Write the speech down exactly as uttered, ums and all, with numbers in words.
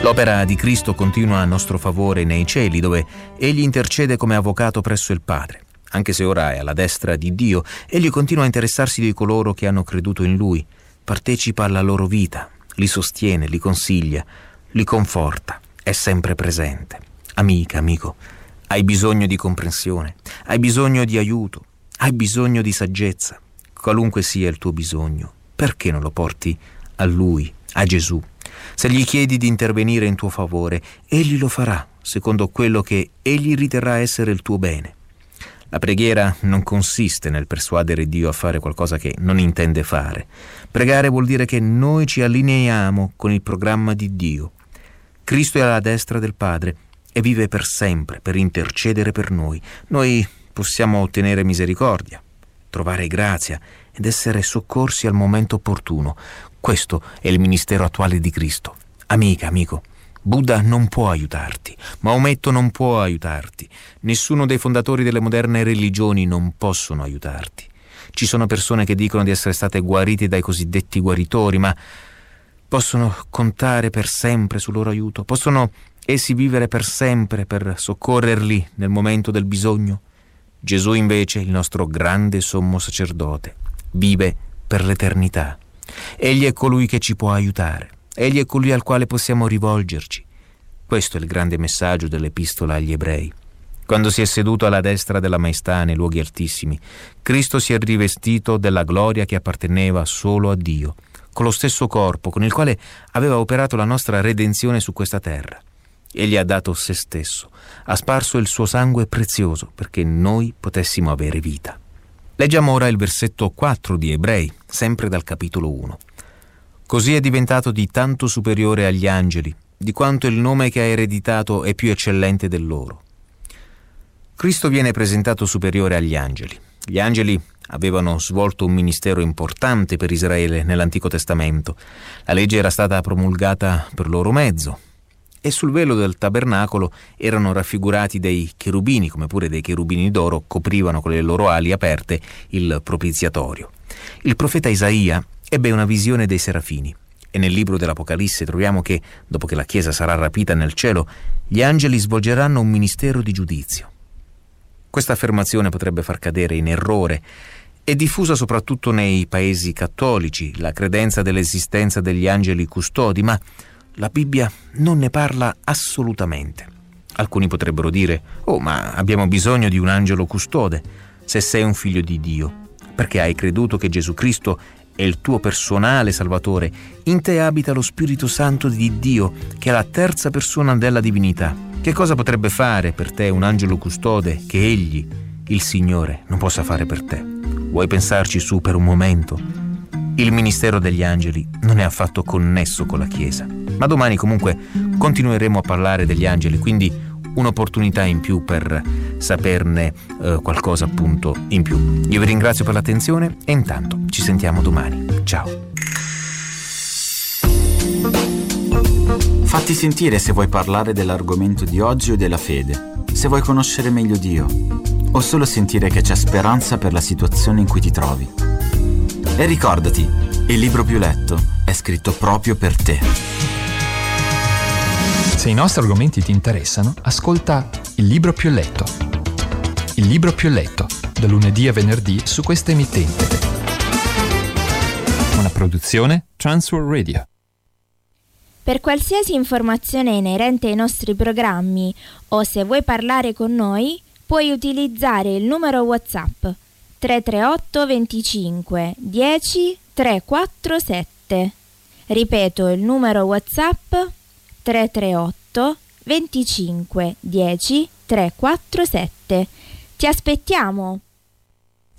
L'opera di Cristo continua a nostro favore nei cieli, dove Egli intercede come avvocato presso il Padre. Anche se ora è alla destra di Dio, Egli continua a interessarsi di coloro che hanno creduto in Lui, partecipa alla loro vita, li sostiene, li consiglia, li conforta, è sempre presente. Amica, amico, hai bisogno di comprensione, hai bisogno di aiuto, hai bisogno di saggezza. Qualunque sia il tuo bisogno, perché non lo porti a Lui, a Gesù? Se gli chiedi di intervenire in tuo favore, Egli lo farà, secondo quello che Egli riterrà essere il tuo bene. La preghiera non consiste nel persuadere Dio a fare qualcosa che non intende fare. Pregare vuol dire che noi ci allineiamo con il programma di Dio. Cristo è alla destra del Padre e vive per sempre per intercedere per noi. Noi possiamo ottenere misericordia, trovare grazia ed essere soccorsi al momento opportuno. Questo è il ministero attuale di Cristo. Amica, amico, Buddha non può aiutarti, Maometto non può aiutarti, nessuno dei fondatori delle moderne religioni non possono aiutarti. Ci sono persone che dicono di essere state guarite dai cosiddetti guaritori, ma possono contare per sempre sul loro aiuto? Possono essi vivere per sempre per soccorrerli nel momento del bisogno? Gesù invece, il nostro grande sommo sacerdote, vive per l'eternità. Egli è colui che ci può aiutare. Egli è colui al quale possiamo rivolgerci. Questo è il grande messaggio dell'Epistola agli Ebrei. Quando si è seduto alla destra della Maestà nei luoghi altissimi, Cristo si è rivestito della gloria che apparteneva solo a Dio, con lo stesso corpo con il quale aveva operato la nostra redenzione su questa terra. Egli ha dato se stesso, ha sparso il suo sangue prezioso perché noi potessimo avere vita. Leggiamo ora il versetto quattro di Ebrei, sempre dal capitolo uno. Così è diventato di tanto superiore agli angeli, di quanto il nome che ha ereditato è più eccellente del loro. Cristo viene presentato superiore agli angeli. Gli angeli avevano svolto un ministero importante per Israele nell'Antico Testamento. La legge era stata promulgata per loro mezzo e sul velo del tabernacolo erano raffigurati dei cherubini, come pure dei cherubini d'oro coprivano con le loro ali aperte il propiziatorio. Il profeta Isaia ebbe una visione dei serafini e nel libro dell'Apocalisse troviamo che, dopo che la Chiesa sarà rapita nel cielo, gli angeli svolgeranno un ministero di giudizio. Questa affermazione potrebbe far cadere in errore. È diffusa soprattutto nei paesi cattolici la credenza dell'esistenza degli angeli custodi, ma la Bibbia non ne parla assolutamente. Alcuni potrebbero dire: «Oh, ma abbiamo bisogno di un angelo custode se sei un figlio di Dio, perché hai creduto che Gesù Cristo è il tuo personale Salvatore. In te abita lo Spirito Santo di Dio, che è la terza persona della divinità. Che cosa potrebbe fare per te un angelo custode che Egli, il Signore, non possa fare per te?» Vuoi pensarci su per un momento? Il ministero degli angeli non è affatto connesso con la Chiesa, ma domani comunque continueremo a parlare degli angeli, quindi un'opportunità in più per saperne eh, qualcosa appunto in più. Io vi ringrazio per l'attenzione e intanto ci sentiamo domani. Ciao. Fatti sentire se vuoi parlare dell'argomento di oggi o della fede, se vuoi conoscere meglio Dio, o solo sentire che c'è speranza per la situazione in cui ti trovi. E ricordati, il libro più letto è scritto proprio per te. Se i nostri argomenti ti interessano, ascolta Il libro più letto. Il libro più letto, da lunedì a venerdì su questa emittente. Una produzione Transworld Radio. Per qualsiasi informazione inerente ai nostri programmi o se vuoi parlare con noi, puoi utilizzare il numero WhatsApp tre tre otto venticinque dieci trecentoquarantasette. Ripeto il numero WhatsApp tre tre otto venticinque dieci trecentoquarantasette. Ti aspettiamo!